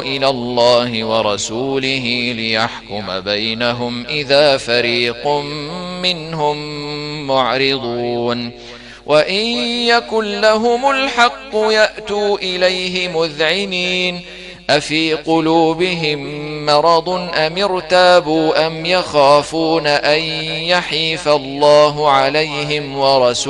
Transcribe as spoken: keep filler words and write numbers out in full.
إلى الله ورسوله ليحكم بينهم إذا فريق منهم معرضون وإن يكن لهم الحق يأتوا إليه مذعنين أفي قلوبهم مرض أم ارتابوا أم يخافون أن يحيف الله عليهم ورسوله